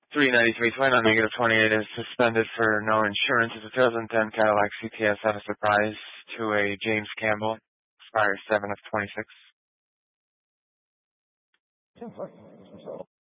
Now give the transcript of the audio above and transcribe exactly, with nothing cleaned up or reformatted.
three ninety-three twenty on negative twenty-eight is suspended for no insurance. It's a two thousand ten Cadillac C T S out of surprise to a James Campbell. Expires seven of twenty-six. ten fucking.